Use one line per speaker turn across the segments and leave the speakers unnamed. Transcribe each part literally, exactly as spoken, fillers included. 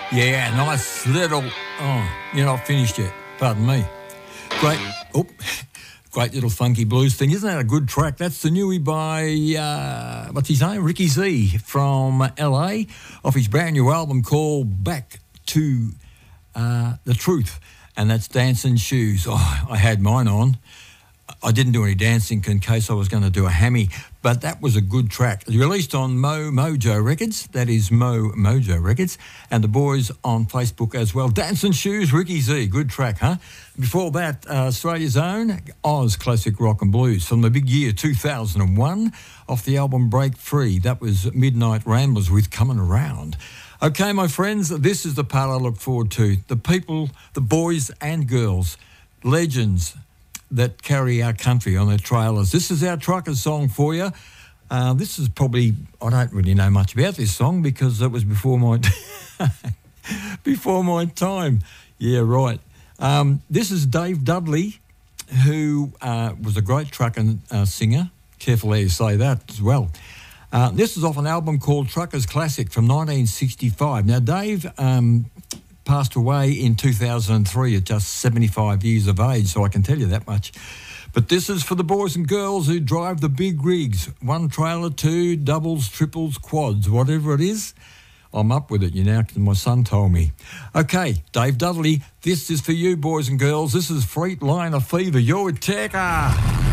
Yeah, nice little... Oh, you're not finished yet. Pardon me. Great... Oh, great little funky blues thing. Isn't that a good track? That's the newie by, uh, what's his name? Ricky Z from L A, off his brand new album called Back to uh, the Truth. And that's Dancing Shoes. Oh, I had mine on. I didn't do any dancing in case I was going to do a hammy, but that was a good track. Released on Mo Mojo Records, that is Mo Mojo Records, and the boys on Facebook as well. Dancing Shoes, Ricky Z, good track, huh? Before that, uh, Australia's own Oz Classic Rock and Blues from the big year two thousand one, off the album Break Free. That was Midnight Ramblers with Coming Around. Okay, my friends, this is the part I look forward to. The people, the boys and girls, legends that carry our country on their trailers. This is our truckers song for you. Uh, this is probably, I don't really know much about this song because it was before my before my time. Yeah, right. Um, this is Dave Dudley, who uh, was a great trucker uh, singer. Careful how you say that as well. Uh, this is off an album called Truckers Classic from nineteen sixty-five. Now, Dave um, passed away in two thousand three at just seventy-five years of age, so I can tell you that much. But this is for the boys and girls who drive the big rigs, one trailer, two, doubles, triples, quads, whatever it is. I'm up with it, you know, because my son told me. Okay, Dave Dudley, this is for you, boys and girls. This is Freightliner Fever. You're with Tekka.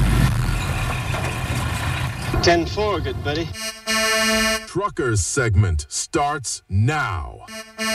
ten four, good buddy.
Truckers segment starts now.